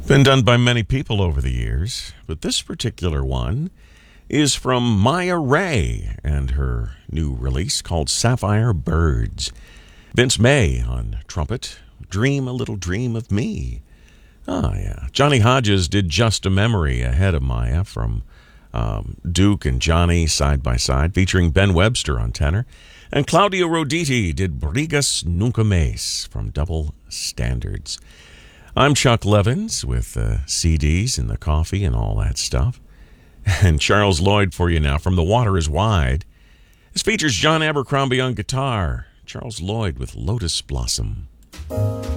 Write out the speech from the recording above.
Been done by many people over the years, but this particular one is from Maya Ray and her new release called Sapphire Birds. Vince May on trumpet, Dream a Little Dream of Me. Oh, yeah. Johnny Hodges did Just a Memory ahead of Maya from Duke and Johnny side by side, featuring Ben Webster on tenor. And Claudio Roditi did Brigas Nunca Más from Double Standards. I'm Chuck Levins with CDs and the coffee and all that stuff. And Charles Lloyd for you now from The Water is Wide. This features John Abercrombie on guitar. Charles Lloyd with Lotus Blossom.